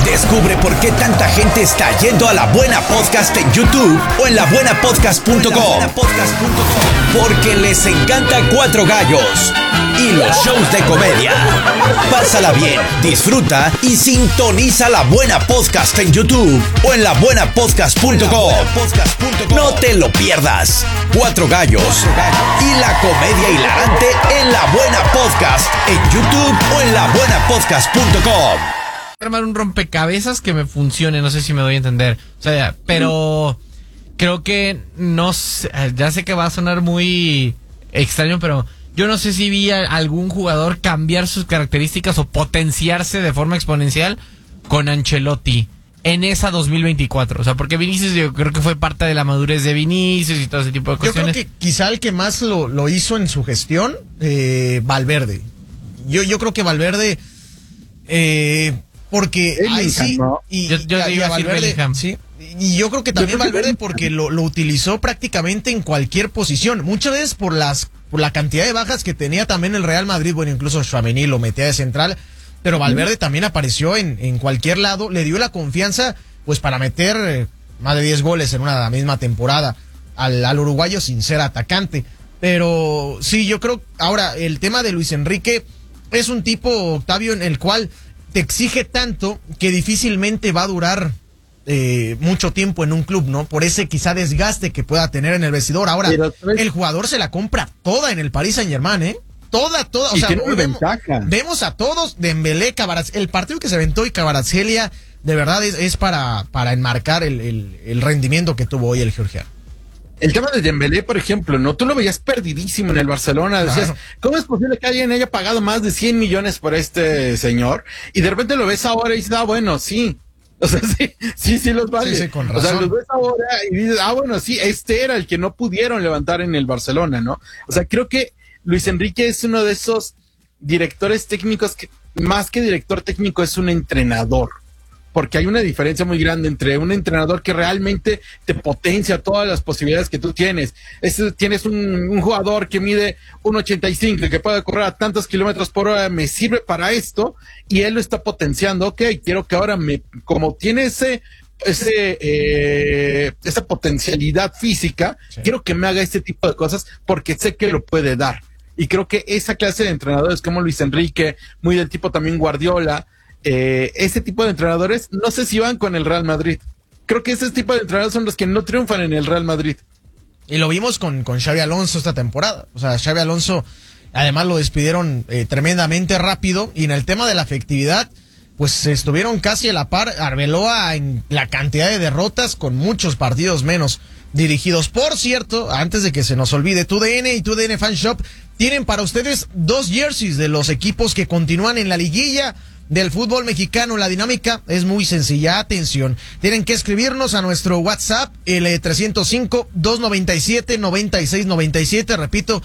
Descubre por qué tanta gente está yendo a La Buena Podcast en YouTube o en labuenapodcast.com. Porque les encanta Cuatro Gallos y los shows de comedia. Pásala bien, disfruta y sintoniza La Buena Podcast en YouTube o en labuenapodcast.com. No te lo pierdas. Cuatro Gallos y la comedia hilarante en La Buena Podcast en YouTube o en labuenapodcast.com. Armar un rompecabezas que me funcione, no sé si me doy a entender. O sea, pero creo que no sé, ya sé que va a sonar muy extraño, pero yo no sé si vi a algún jugador cambiar sus características o potenciarse de forma exponencial con Ancelotti en esa 2024. O sea, porque Vinicius yo creo que fue parte de la madurez de Vinicius y todo ese tipo de cuestiones. Yo creo que quizá el que más lo hizo en su gestión, Valverde. Yo creo que Valverde... porque ahí sí, y a Valverde, sí, y yo creo que también Valverde porque lo utilizó prácticamente en cualquier posición, muchas veces por la cantidad de bajas que tenía también el Real Madrid. Bueno, incluso Tchouaméni lo metía de central, pero Valverde también apareció en cualquier lado, le dio la confianza pues para meter más de 10 goles en una misma temporada al uruguayo sin ser atacante. Pero sí, yo creo, ahora el tema de Luis Enrique es un tipo, Octavio, en el cual te exige tanto que difícilmente va a durar mucho tiempo en un club, ¿no? Por ese quizá desgaste que pueda tener en el vestidor. Ahora, el jugador se la compra toda en el Paris Saint-Germain, ¿eh? Toda. O sea, vemos a todos, Dembélé, el partido que se aventó y Kvaratskhelia, de verdad es para enmarcar el rendimiento que tuvo hoy el georgiano. El tema de Dembélé, por ejemplo, ¿no? Tú lo veías perdidísimo en el Barcelona. Decías, claro, ¿cómo es posible que alguien haya pagado más de 100 millones por este señor? Y de repente lo ves ahora y dices, bueno, sí. O sea, sí los vale. Sí, con razón. O sea, los ves ahora y dices, bueno, sí, este era el que no pudieron levantar en el Barcelona, ¿no? O sea, creo que Luis Enrique es uno de esos directores técnicos que, más que director técnico, es un entrenador. Porque hay una diferencia muy grande entre un entrenador que realmente te potencia todas las posibilidades que tú tienes. Tienes un jugador que mide 1.85, que puede correr a tantos kilómetros por hora, me sirve para esto, y él lo está potenciando. Ok, quiero que ahora como tiene esa potencialidad física, sí, quiero que me haga este tipo de cosas porque sé que lo puede dar. Y creo que esa clase de entrenadores como Luis Enrique, muy del tipo también Guardiola, ese tipo de entrenadores, no sé si van con el Real Madrid. Creo que ese tipo de entrenadores son los que no triunfan en el Real Madrid. Y lo vimos con Xabi Alonso esta temporada. O sea, Xabi Alonso, además lo despidieron tremendamente rápido. Y en el tema de la efectividad, pues estuvieron casi a la par. Arbeloa en la cantidad de derrotas con muchos partidos menos dirigidos. Por cierto, antes de que se nos olvide, TUDN y TUDN Fan Shop tienen para ustedes 2 jerseys de los equipos que continúan en la liguilla del fútbol mexicano. La dinámica es muy sencilla, atención, tienen que escribirnos a nuestro WhatsApp, el 305-297-9697, repito,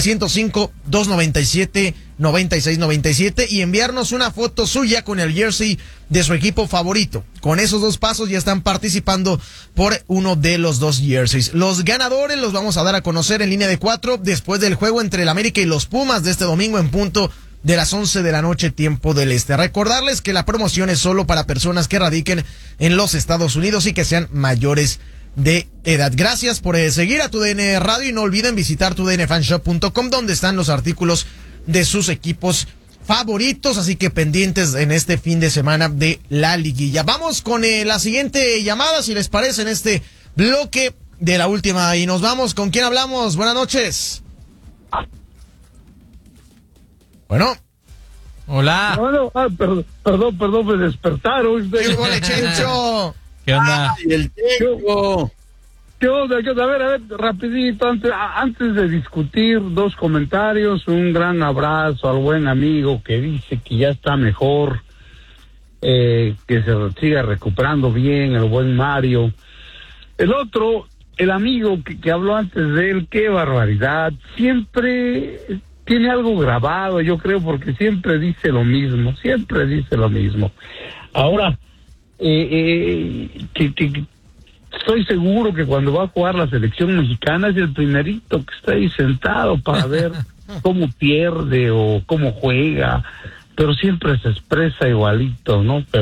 305-297-9697, y enviarnos una foto suya con el jersey de su equipo favorito. Con esos 2 pasos ya están participando por uno de los 2 jerseys. Los ganadores los vamos a dar a conocer en línea de 4 después del juego entre el América y los Pumas de este domingo en punto de las 11 de la noche, tiempo del este. Recordarles que la promoción es solo para personas que radiquen en los Estados Unidos y que sean mayores de edad. Gracias por seguir a TUDN Radio y no olviden visitar tudnfanshop.com, donde están los artículos de sus equipos favoritos, así que pendientes en este fin de semana de la liguilla. Vamos con la siguiente llamada, si les parece, en este bloque de la última, y nos vamos. ¿Con quién hablamos? Buenas noches. Bueno. Hola. Bueno, perdón, me despertaron. ¡Híjole, Chencho! ¿Qué onda? ¡Ay, el Tengo! ¿Qué onda? A ver, rapidito, antes de discutir, 2 comentarios. Un gran abrazo al buen amigo que dice que ya está mejor, que se siga recuperando bien, el buen Mario. El otro, el amigo que habló antes de él, qué barbaridad. Siempre tiene algo grabado, yo creo, porque siempre dice lo mismo. Ahora, estoy seguro que cuando va a jugar la selección mexicana es el primerito que está ahí sentado para ver cómo pierde o cómo juega, pero siempre se expresa igualito, ¿no?